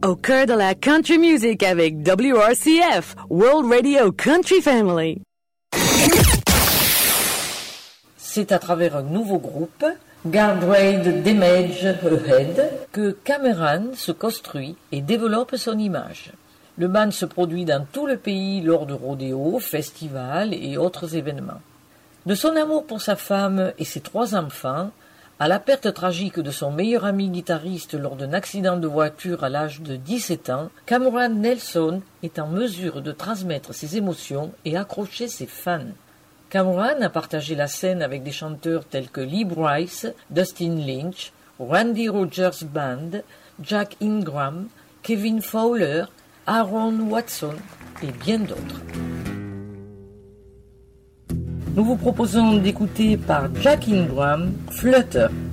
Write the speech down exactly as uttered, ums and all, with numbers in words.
Au cœur de la country music avec W R C F, World Radio Country Family. C'est à travers un nouveau groupe, Guardrail Damage Ahead, que Cameron se construit et développe son image. Le band se produit dans tout le pays lors de rodéos, festivals et autres événements. De son amour pour sa femme et ses trois enfants, à la perte tragique de son meilleur ami guitariste lors d'un accident de voiture à l'âge de dix-sept ans, Cameron Nelson est en mesure de transmettre ses émotions et accrocher ses fans. Cameron a partagé la scène avec des chanteurs tels que Lee Brice, Dustin Lynch, Randy Rogers Band, Jack Ingram, Kevin Fowler, Aaron Watson et bien d'autres. Nous vous proposons d'écouter par Jack Ingram Flutter.